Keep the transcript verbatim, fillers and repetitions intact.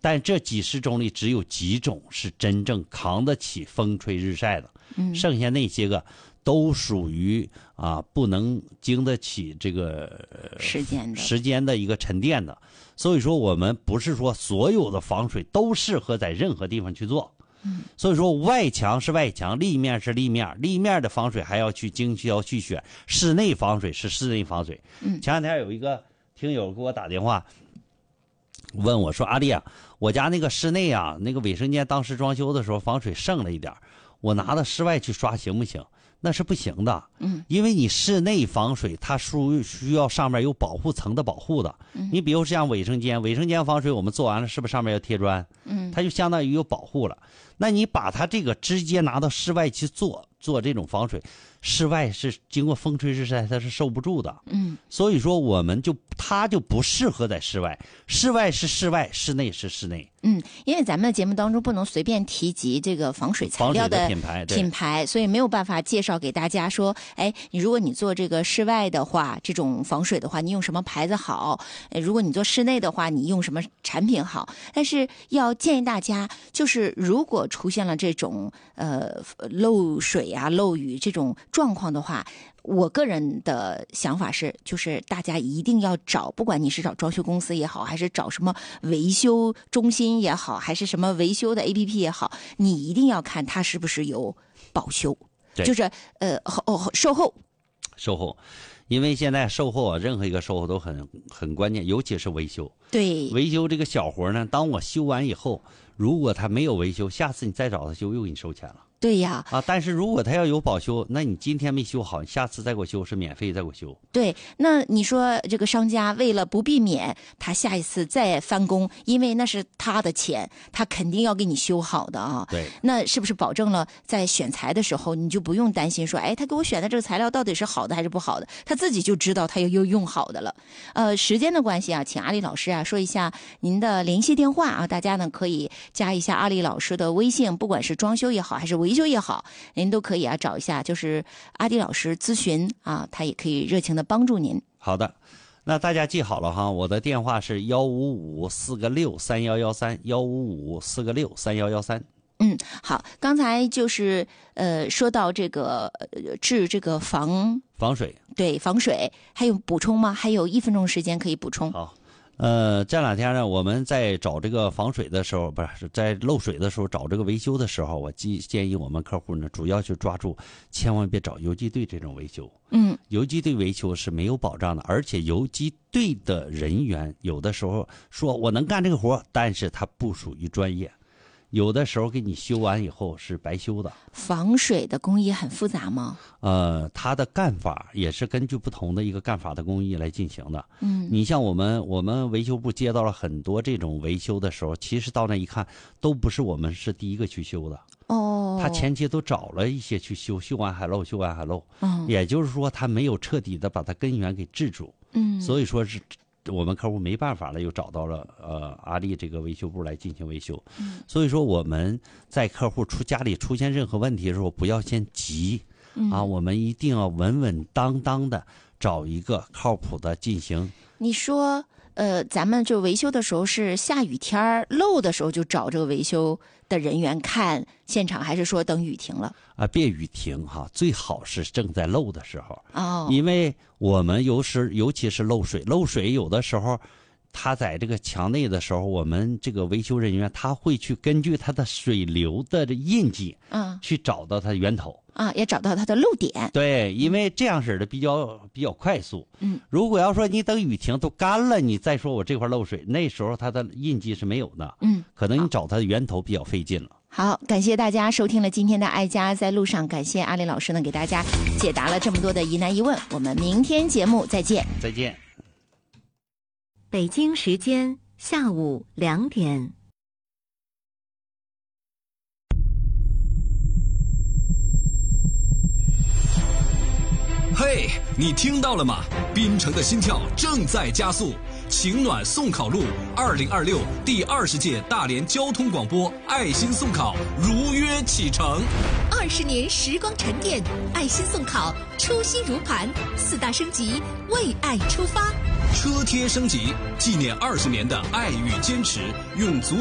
但这几十种里只有几种是真正扛得起风吹日晒的， 嗯， 剩下那些个都属于啊不能经得起这个时间的时间的一个沉淀的。所以说我们不是说所有的防水都适合在任何地方去做。 嗯， 所以说外墙是外墙，立面是立面，立面的防水还要去精挑细选，室内防水是室内防水。 嗯， 前两天有一个听友给我打电话问我说：“阿丽啊，我家那个室内啊，那个卫生间当时装修的时候防水剩了一点，我拿到室外去刷行不行？”那是不行的， 嗯， 因为你室内防水，它属需要上面有保护层的保护的。 嗯， 你比如像卫生间，卫生间防水我们做完了，是不是上面要贴砖？ 嗯， 它就相当于有保护了。那你把它这个直接拿到室外去做做这种防水，室外是经过风吹日晒，它是受不住的。 嗯， 所以说我们就它就不适合在室外，室外是室外，室内是室内。 嗯，因为咱们的节目当中不能随便提及这个防水材料的品牌， 品牌，所以没有办法介绍给大家说，哎，你如果你做这个室外的话，这种防水的话，你用什么牌子好？哎，如果你做室内的话，你用什么产品好？但是要建议大家，就是如果出现了这种呃漏水啊、漏雨这种状况的话，我个人的想法是，就是大家一定要找，不管你是找装修公司也好，还是找什么维修中心也好，还是什么维修的 A P P 也好，你一定要看它是不是有保修，就是呃后售后， 售后，因为现在售后啊，任何一个售后都很很关键，尤其是维修。 对， 维修这个小活呢，当我修完以后，如果他没有维修，下次你再找他修又给你收钱了。 对呀， 啊，但是如果他要有保修，那你今天没修好，你下次再给我修是免费再给我修。 对，那你说这个商家为了不避免他下一次再翻工，因为那是他的钱，他肯定要给你修好的啊。 对， 那是不是保证了在选材的时候，你就不用担心说，哎，他给我选的这个材料到底是好的还是不好的？他自己就知道他又又用好的了。呃，时间的关系啊，请阿丽老师啊说一下您的联系电话啊，大家呢可以加一下阿丽老师的微信，不管是装修也好还是维修也好，您都可以啊找一下，就是阿迪老师咨询啊，他也可以热情的帮助您。 好的，那大家记好了哈，我的电话是幺五五四个六三幺幺三，幺五五四个六三幺幺三。 嗯，好，刚才就是呃说到这个呃治这个防防水， 对防水，还有补充吗？还有一分钟时间可以补充。 好。呃，这两天呢，我们在找这个防水的时候，不是在漏水的时候找这个维修的时候，我建建议我们客户呢，主要去抓住，千万别找游击队这种维修。 嗯， 游击队维修是没有保障的，而且游击队的人员有的时候说我能干这个活，但是他不属于专业。有的时候给你修完以后是白修的。 防水的工艺很复杂吗？ 呃，它的干法也是根据不同的一个干法的工艺来进行的。 嗯， 你像我们我们维修部接到了很多这种维修的时候，其实到那一看都不是我们是第一个去修的。 哦， 他前期都找了一些去修，修完还漏，修完还漏。 嗯， 也就是说他没有彻底的把它根源给治住。 嗯， 所以说是。我们客户没办法了，又找到了呃阿丽这个维修部来进行维修。 嗯， 所以说我们在客户出家里出现任何问题的时候，不要先急。 嗯、 啊，我们一定要稳稳当当的找一个靠谱的进行。 你说，呃，咱们就维修的时候是下雨天漏的时候就找这个维修的人员看现场，还是说等雨停了？ 啊，别雨停哈，最好是正在漏的时候。 哦， 因为我们有时尤其是漏水，漏水有的时候。他在这个墙内的时候，我们这个维修人员他会去根据它的水流的印记， 嗯， 去找到它的源头啊，也找到它的漏点。 对，因为这样式的比较比较快速。 嗯， 如果要说你等雨停都干了，你再说我这块漏水，那时候它的印记是没有的。 嗯， 可能你找它的源头比较费劲了。 好，感谢大家收听了今天的爱家在路上，感谢阿丽老师呢给大家解答了这么多的疑难疑问。我们明天节目再见。 再见。 北京时间下午两点。 嘿，你听到了吗？滨城的心跳正在加速，晴暖送考路二零二六第二十届大连交通广播爱心送考如约启程。 二十年时光沉淀，爱心送考初心如磐，四大升级，为爱出发。 车贴升级，纪念二十年的爱与坚持，用足